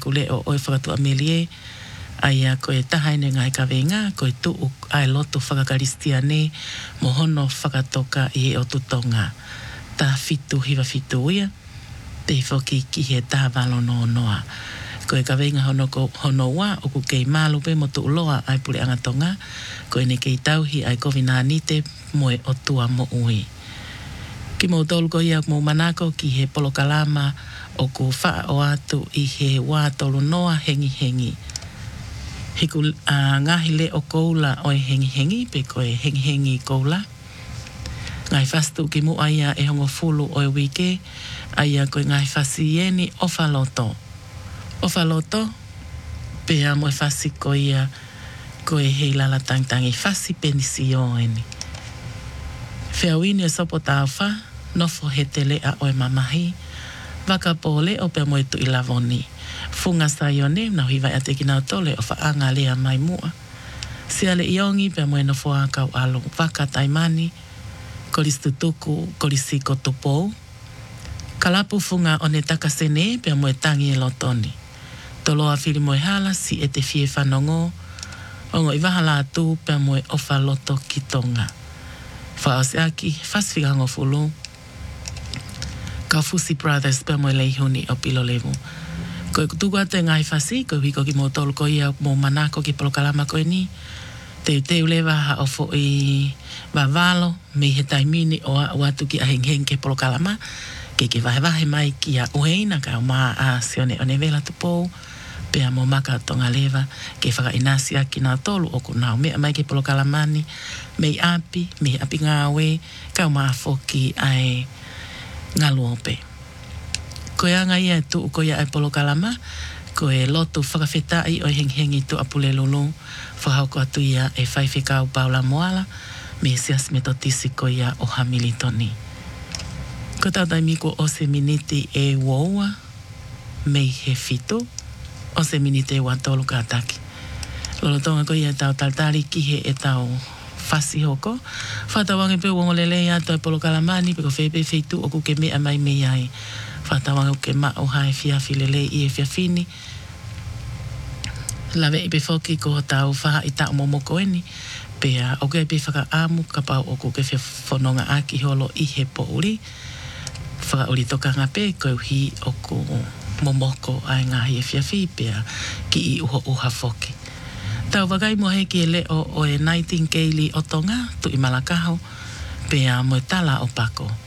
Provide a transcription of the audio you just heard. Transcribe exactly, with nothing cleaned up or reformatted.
kule o oe whakatua melie, aia koe tahaine ngai ka venga, koe tu ai loto whakakaristia ne, mo hono whakatoka i o tutonga. Ta fitu hiwa fitu ia, te whoki ki he taha walo no noa. Koe ka venga hono, ko, hono wa, o ku kei malupe mo tu uloa ai pule angatonga, koe ne kei tauhi ai kovina anite moe o tua mo ui. Ki mo tolu ko ia mo manako ki he polokalama o ku wha o atu i he wā tolu noa hengi hengi. Hiku uh, ngahi le o koula o e hengi hengi, pe koe hengi hengi koula. Ngai fastu ki mu aia e hongo fulu o e wike, aia koe ngai fasi ieni o whaloto. O whaloto, pe a mo e fasi ko ia koe hei lala tangtangi fasi penisi o eni. Whiawini e sopo tau wha, nofo he te lea o e mamahi, waka pole o pe mo e tu i lavoni. Funga sa ione, na hiwai ate ki nao tole o whaanga lea mai mua. Sia le iongi pe mo e nofo a kau alo, waka taimani, kolis tutuku, kolisi kotopou. Kalapu funga o ne takasene pe mo e tangi e lotoni. Toloa fili mo e hala si e te fie whanongo, ongo i wahala atu pe mo e ofa loto ki tonga. Whaose aki, fasfigango fulu. Kaufusi Brothers pe mo e leihuni o pilo levu. Koe tuku ate ngai fasi, koe hiko ki mo tolu ko ia mo manako ki polokalama koe ni. Te te ulewa ha ofo i wawalo, me he taimini o a watu ki a heng heng ke polokalama. Ke ke vahe vahe mai ki a uheina ka o maa a sione o ne vela tupou. Pea mo maka tonga lewa, ke whaka inasi aki nā tolu o ku nao mea mai ke polokalamani. Mei api, mei api ngāwe, ka o maa foki ai ngaluope. Koe anga ia e tuu ko ia ai polokalama, koe lotu whakawhetai o heng hengi tu apule lulu, whahauko atu ia e whaiwhekau paula moala, me sias metotisi ko ia o hamilitoni. Ko tautai miko o se miniti e woua, mei he fitu, o se miniti e watolu kātaki. Lolo tonga ko ia tau taltari ki he e tau fasi hoko, whatawange pe wongolele ia tau polokalamani, peko whepe feitu o kuke mea mai mei ai. Whatawange uke ma o hae fiafi lele i e fiafini. Lawe i pe foki ko tau whaha i tau momoko eni, pea o ke pe whaka amu kapau o kuke fia whanonga aki holo i he po uri. Whaka uri toka ngape koe hi o ku momoko ai ngahi e fiafi pea ki i uho uha foki. Tau wakai mo heki e leo o e nightingale o tonga tu i malakaho, pea mo e tala o pako.